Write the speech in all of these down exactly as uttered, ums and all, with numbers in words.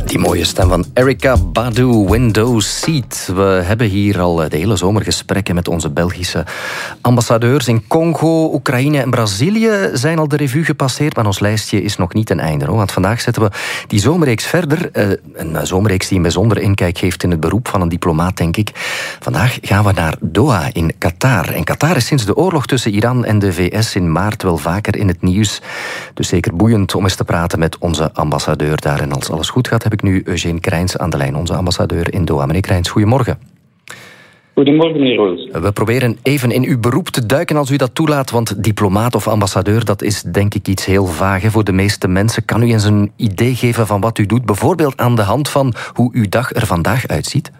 Die mooie stem van Erykah Badu, Window Seat. We hebben hier al de hele zomer gesprekken met onze Belgische ambassadeurs in Congo, Oekraïne en Brazilië. Zijn al de revue gepasseerd, maar ons lijstje is nog niet ten einde. Hoor. Want vandaag zetten we die zomerreeks verder. Een zomerreeks die een bijzondere inkijk geeft in het beroep van een diplomaat, denk ik. Vandaag gaan we naar Doha in Qatar. En Qatar is sinds de oorlog tussen Iran en de V S in maart wel vaker in het nieuws. Dus zeker boeiend om eens te praten met onze ambassadeur daar. En als alles goed gaat, heb ik nu Eugène Crijns aan de lijn, onze ambassadeur in Doha. Meneer Crijns, goedemorgen. Goedemorgen, meneer Roos. We proberen even in uw beroep te duiken als u dat toelaat, want diplomaat of ambassadeur, dat is denk ik iets heel vaag hè, voor de meeste mensen. Kan u eens een idee geven van wat u doet, bijvoorbeeld aan de hand van hoe uw dag er vandaag uitziet?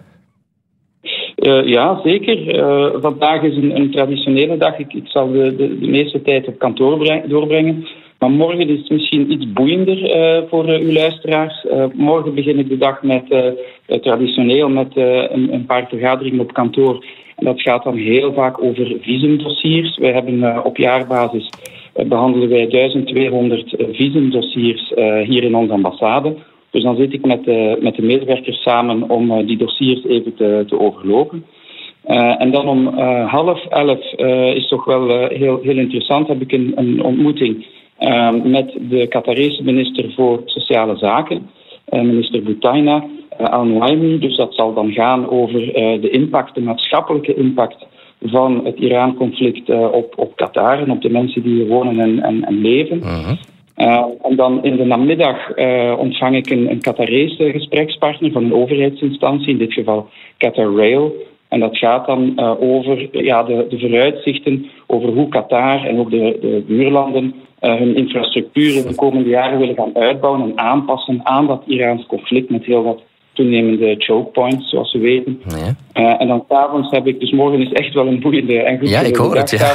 Uh, ja, zeker. Uh, vandaag is een, een traditionele dag. Ik, ik zal de, de, de meeste tijd op kantoor breng, doorbrengen. Maar morgen is het misschien iets boeiender uh, voor uh, uw luisteraars. Uh, morgen begin ik de dag met uh, uh, traditioneel met uh, een, een paar vergaderingen op kantoor. En dat gaat dan heel vaak over visumdossiers. Wij hebben uh, op jaarbasis uh, behandelen wij duizend tweehonderd uh, visumdossiers uh, hier in onze ambassade. Dus dan zit ik met de, met de medewerkers samen om uh, die dossiers even te, te overlopen. Uh, en dan om uh, half elf uh, is toch wel uh, heel, heel interessant. Heb ik een, een ontmoeting uh, met de Qatarese minister voor Sociale Zaken, uh, minister Boutaina uh, Al-Nuaimi. Dus dat zal dan gaan over uh, de impact, de maatschappelijke impact van het Iran-conflict uh, op, op Qatar en op de mensen die hier wonen en, en, en leven. Uh-huh. Uh, en dan in de namiddag uh, ontvang ik een, een Qatarese gesprekspartner van een overheidsinstantie, in dit geval Qatar Rail. En dat gaat dan uh, over ja, de, de vooruitzichten over hoe Qatar en ook de, de buurlanden uh, hun infrastructuur in de komende jaren willen gaan uitbouwen en aanpassen aan dat Iraans conflict met heel wat toenemende choke points, zoals we weten. Ja. Uh, en dan s'avonds heb ik, dus morgen is echt wel een boeiende en goed. Ja, ik hoor het, ja.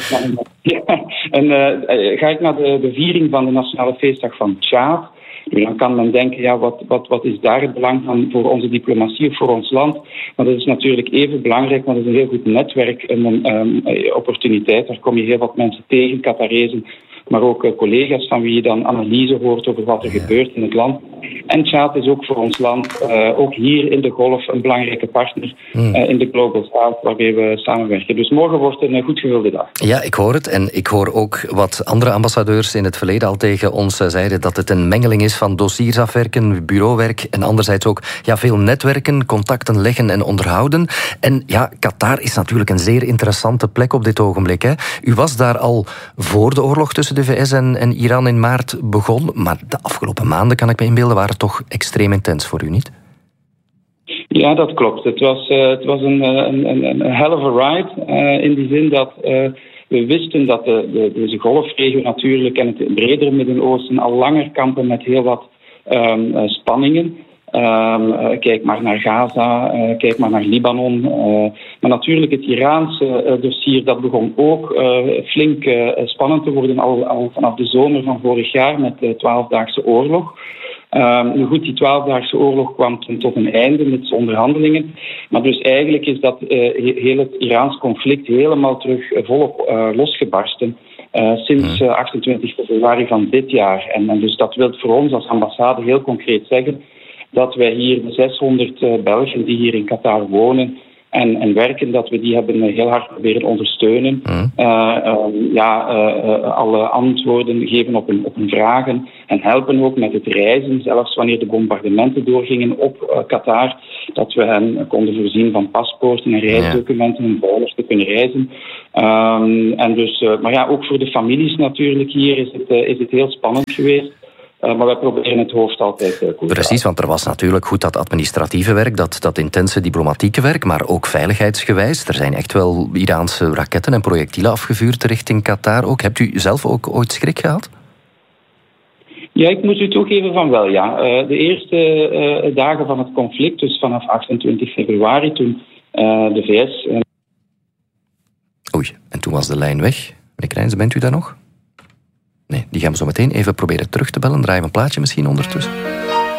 ja. En uh, ga ik naar de, de viering van de Nationale Feestdag van Tjaad. Dan kan men denken, ja, wat, wat, wat is daar het belang van voor onze diplomatie of voor ons land? Maar dat is natuurlijk even belangrijk, want het is een heel goed netwerk en een um, opportuniteit. Daar kom je heel wat mensen tegen, Qatarezen, maar ook uh, collega's van wie je dan analyse hoort over wat er ja. gebeurt in het land. En Tjaad is ook voor ons land, uh, ook hier in de Golf, een belangrijke partner mm. uh, in de Global South, waarmee we samenwerken. Dus morgen wordt een uh, goed gevulde dag. Ja, ik hoor het. En ik hoor ook wat andere ambassadeurs in het verleden al tegen ons uh, zeiden, dat het een mengeling is van dossiers afwerken, bureauwerk en anderzijds ook ja, veel netwerken, contacten leggen en onderhouden. En ja, Qatar is natuurlijk een zeer interessante plek op dit ogenblik. Hè. U was daar al voor de oorlog tussen de V S en, en Iran in maart begon, maar de afgelopen maanden, kan ik me inbeelden, waren toch extreem intens voor u, niet? Ja, dat klopt. Het was, uh, het was een, een, een, een hell of a ride, uh, in die zin dat uh, we wisten dat de, de, deze golfregio natuurlijk en het bredere Midden-Oosten al langer kampen met heel wat um, uh, spanningen. Um, uh, kijk maar naar Gaza, uh, kijk maar naar Libanon. Uh, maar natuurlijk het Iraanse uh, dossier, dat begon ook uh, flink uh, spannend te worden al, al vanaf de zomer van vorig jaar met de twaalfdaagse oorlog. Um, nu goed, die twaalfdaagse oorlog kwam tot een einde met onderhandelingen. Maar dus eigenlijk is dat uh, heel het Iraans conflict helemaal terug uh, volop uh, losgebarsten. Uh, sinds uh, achtentwintig februari van dit jaar. En, en dus dat wil voor ons als ambassade heel concreet zeggen dat wij hier de zeshonderd uh, Belgen die hier in Qatar wonen en, en werken, dat we die hebben uh, heel hard proberen ondersteunen. Mm. Uh, um, ja, uh, uh, alle antwoorden geven op hun, op hun vragen en helpen ook met het reizen, zelfs wanneer de bombardementen doorgingen op uh, Qatar, dat we hen konden voorzien van paspoorten en reisdocumenten om veilig te kunnen reizen. Um, en dus, uh, maar ja, ook voor de families natuurlijk hier is het, uh, is het heel spannend geweest. Uh, maar wij proberen het hoofd altijd uh, goed. Precies, want er was natuurlijk goed dat administratieve werk, dat, dat intense diplomatieke werk, maar ook veiligheidsgewijs. Er zijn echt wel Iraanse raketten en projectielen afgevuurd richting Qatar ook. Hebt u zelf ook ooit schrik gehad? Ja, ik moet u toegeven van wel, ja. Uh, de eerste uh, dagen van het conflict, dus vanaf achtentwintig februari, toen uh, de V S... Uh... Oei, en toen was de lijn weg. Meneer Crijns, bent u daar nog? Nee, die gaan we zo meteen even proberen terug te bellen. Draaien we een plaatje misschien ondertussen.